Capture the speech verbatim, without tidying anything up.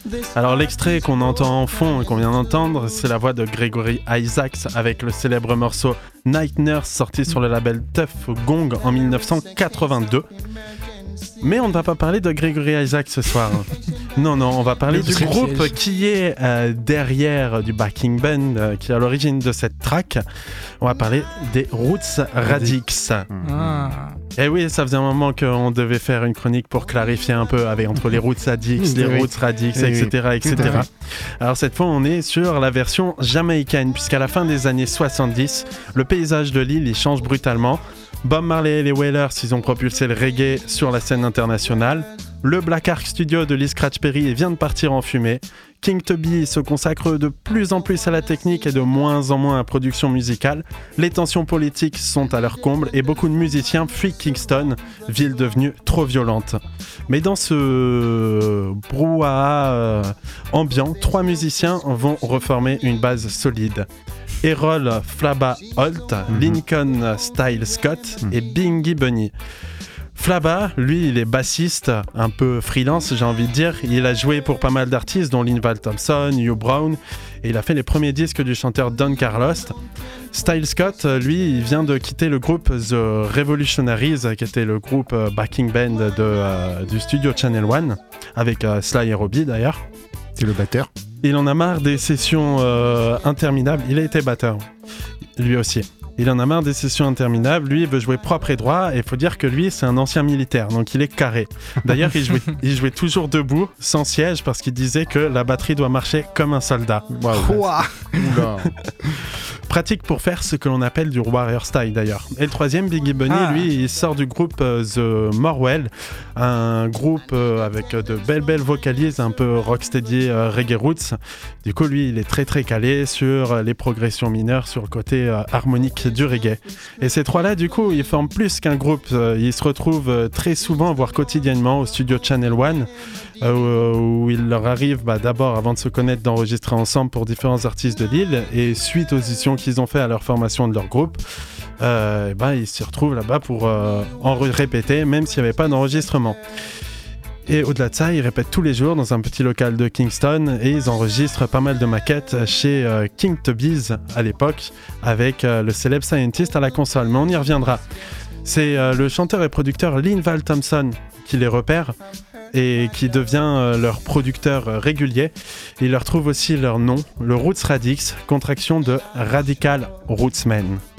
Alors l'extrait qu'on entend en fond et qu'on vient d'entendre, c'est la voix de Gregory Isaacs avec le célèbre morceau Night Nurse sorti sur le label Tuff Gong en dix-neuf cent quatre-vingt-deux. Mais on ne va pas parler de Gregory Isaacs ce soir. Non, non, on va parler du groupe piège. qui est euh, derrière du backing band, euh, qui est à l'origine de cette track. On va parler des Roots Radics. Ah. Et oui, ça faisait un moment qu'on devait faire une chronique pour clarifier un peu avec, entre les Roots Addicts, les Roots Radics, et cetera, et cetera. Alors cette fois, on est sur la version jamaïcaine, puisqu'à la fin des années soixante-dix, le paysage de l'île il change brutalement. Bob Marley et les Wailers, ils ont propulsé le reggae sur la scène internationale. Le Black Ark Studio de Lee Scratch Perry vient de partir en fumée. King Tubby se consacre de plus en plus à la technique et de moins en moins à la production musicale. Les tensions politiques sont à leur comble et beaucoup de musiciens fuient Kingston, ville devenue trop violente. Mais dans ce brouhaha euh, ambiant, trois musiciens vont reformer une base solide. Errol Flabba Holt, mm-hmm. Lincoln Style Scott mm. et Bingy Bunny. Flabba, lui, il est bassiste, un peu freelance, j'ai envie de dire. Il a joué pour pas mal d'artistes, dont Linval Thompson, Hugh Brown, et il a fait les premiers disques du chanteur Don Carlos. Style Scott, lui, il vient de quitter le groupe The Revolutionaries, qui était le groupe backing band de, euh, du studio Channel One, avec euh, Sly et Robbie d'ailleurs. C'est le batteur. Il en a marre des sessions euh, interminables. Il a été batteur, lui aussi. Il en a marre des sessions interminables. Lui, il veut jouer propre et droit. Et il faut dire que lui, c'est un ancien militaire. Donc, il est carré. D'ailleurs, il jouait, il jouait toujours debout, sans siège, parce qu'il disait que la batterie doit marcher comme un soldat. Wow. Pratique pour faire ce que l'on appelle du warrior style, d'ailleurs. Et le troisième, Bingy Bunny, ah. lui, il sort du groupe euh, The Morwell, un groupe euh, avec de belles, belles vocalises, un peu rocksteady, euh, reggae roots. Du coup, lui, il est très, très calé sur les progressions mineures, sur le côté euh, harmonique du reggae. Et ces trois-là, du coup, ils forment plus qu'un groupe. Ils se retrouvent très souvent, voire quotidiennement, au studio Channel One, euh, où il leur arrive bah, d'abord, avant de se connaître, d'enregistrer ensemble pour différents artistes de l'île. Et suite aux auditions qu'ils ont fait à leur formation de leur groupe, euh, et bah, ils se retrouvent là-bas pour euh, en répéter, même s'il n'y avait pas d'enregistrement. Et au-delà de ça, ils répètent tous les jours dans un petit local de Kingston et ils enregistrent pas mal de maquettes chez euh, King Tubby's à l'époque avec euh, le célèbre Scientist à la console. Mais on y reviendra. C'est euh, le chanteur et producteur Linval Thompson qui les repère et qui devient euh, leur producteur euh, régulier. Il leur trouve aussi leur nom, le Roots Radics, contraction de Radical Rootsmen.